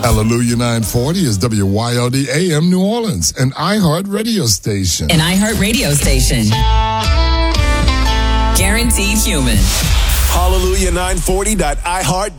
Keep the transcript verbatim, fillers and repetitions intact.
Hallelujah nine forty is W Y L D A M New Orleans, an iHeart radio station. An iHeart radio station. Guaranteed human. Hallelujah nine forty dot i heart